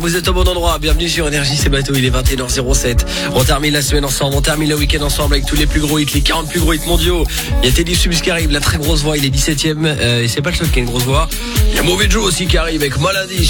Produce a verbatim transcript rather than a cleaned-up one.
Vous êtes au bon endroit, bienvenue sur Énergie, c'est bateau, il est vingt et une heures zéro sept. On termine la semaine ensemble, on termine le week-end ensemble avec tous les plus gros hits, les quarante plus gros hits mondiaux. Il y a Teddy Subs qui arrive, la très grosse voix, il est dix-septième, euh, et c'est pas le seul qui a une grosse voix. Il y a Mauvais Joe aussi qui arrive avec Maladie